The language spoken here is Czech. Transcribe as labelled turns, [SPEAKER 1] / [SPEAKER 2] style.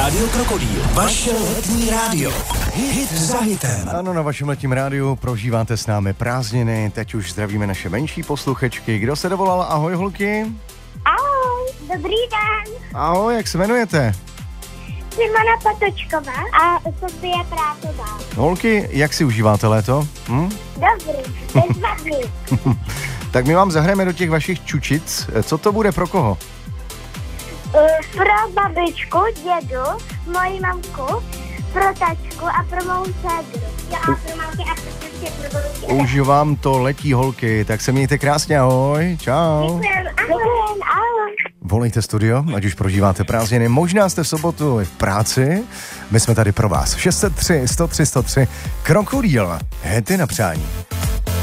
[SPEAKER 1] Rádio Krokodýl, vaše letní rádio. Hit za hitem.
[SPEAKER 2] Ano, na vašem letním rádiu prožíváte s námi prázdniny. Teď už zdravíme naše menší posluchačky. Kdo se dovolal? Ahoj, holky.
[SPEAKER 3] Ahoj, dobrý den.
[SPEAKER 2] Ahoj, jak se jmenujete?
[SPEAKER 3] Simona Patočková a Sofie Prátová.
[SPEAKER 2] Holky, jak si užíváte léto?
[SPEAKER 3] Dobrý, bez vady.
[SPEAKER 2] Tak my vám zahrajeme do těch vašich čučic. Co to bude pro koho?
[SPEAKER 3] Pro babičku, dědu, moji mamku, pro tačku a pro mou dceru. Jo, a pro mamky a pro babičky.
[SPEAKER 2] Už vám to letí, holky, tak se mějte krásně, ahoj, čau.
[SPEAKER 3] Děkujem, ahoj.
[SPEAKER 2] Volejte studio, ať už prožíváte prázdniny, možná jste v sobotu v práci, my jsme tady pro vás. 603 103 103 Krokodýl, hity na přání.